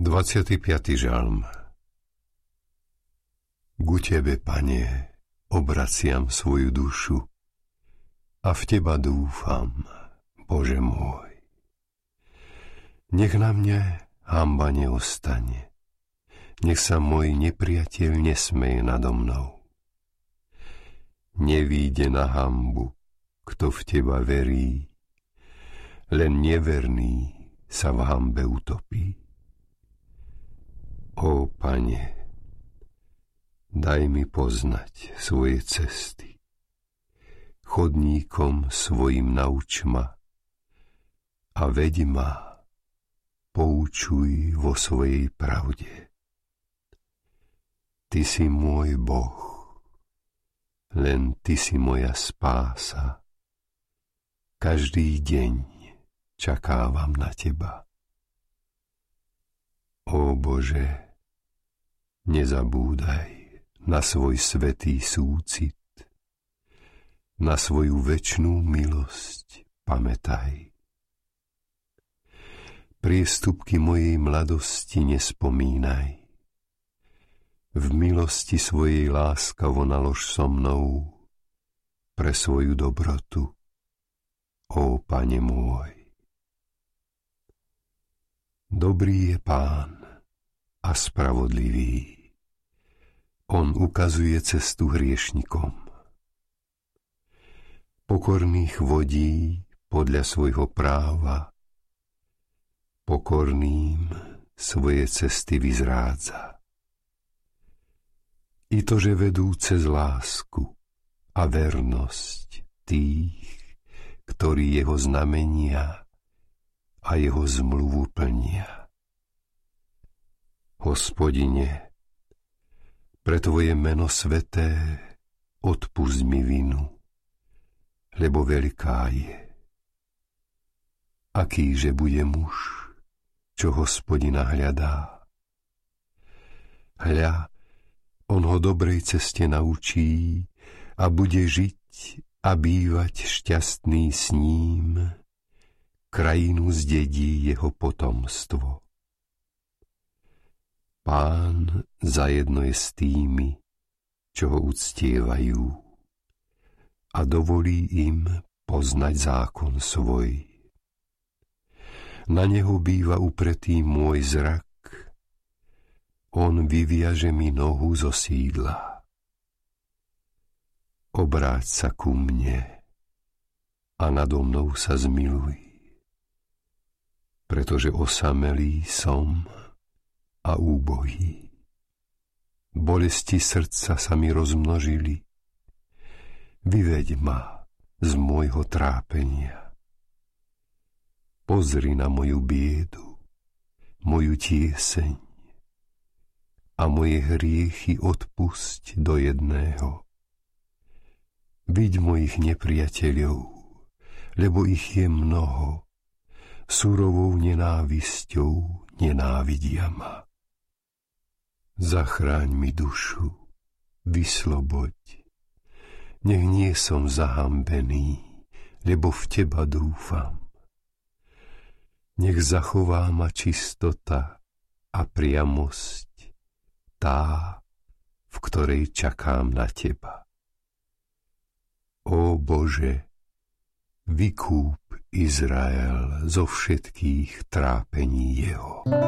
25. žalm. Ku Tebe, Pane, obraciam svoju dušu a v Teba dúfam, Bože môj. Nech na mne hanba neostane, nech sa môj nepriateľ nesmeje nado mnou. Nevíde na hanbu, kto v Teba verí, len neverný sa v hanbe utopí. Ó, Pane, daj mi poznať svoje cesty, chodníkom svojim nauč ma a veď ma, poučuj vo svojej pravde. Ty si môj Boh, len Ty si moja spása. Každý deň čakávam na Teba. Ó Bože, nezabúdaj na svoj svätý súcit, na svoju večnú milosť pamätaj. Priestupky mojej mladosti nespomínaj, v milosti svojej láskavo nalož so mnou pre svoju dobrotu, ó Pane môj. Dobrý je Pán a spravodlivý, on ukazuje cestu hriešnikom. Pokorných vodí podľa svojho práva, pokorným svoje cesty vyzrádza. I to, že vedú cez lásku a vernosť tých, ktorí jeho znamenia a jeho zmluvu plnia. Hospodine, pre Tvoje meno sveté odpusť mi vinu, lebo veľká je. Akýže bude muž, čo Hospodina hľadá? Hľa, on ho dobrej ceste naučí a bude žiť a bývať šťastný s ním, krajinu zdedí jeho potomstvo. Pán zajedno je s tými, čo ho uctievajú, a dovolí im poznať zákon svoj. Na neho býva upretý môj zrak, on vyviaže mi nohu zo sídla. Obráť sa ku mne a nado mnou sa zmiluj, pretože osamelý som a úbohý. Bolesti srdca sa mi rozmnožili. Vyveď ma z môjho trápenia. Pozri na moju biedu, moju tieseň a moje hriechy odpusť do jedného. Viď mojich nepriateľov, lebo ich je mnoho, surovou nenávisťou nenávidia ma. Zachráň mi dušu, vysloboď, nech nie som zahambený, lebo v Teba dúfam. Nech zachová ma čistota a priamosť, tá, v ktorej čakám na Teba. Ó Bože, vykúp Izrael zo všetkých trápení jeho.